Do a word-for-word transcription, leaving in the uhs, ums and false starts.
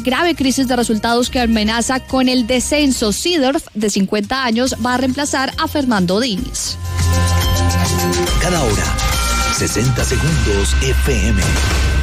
grave crisis de resultados que amenaza con el descenso. Seedorf, de cincuenta años, va a reemplazar a Fernando Diniz. Cada hora, sesenta segundos F M.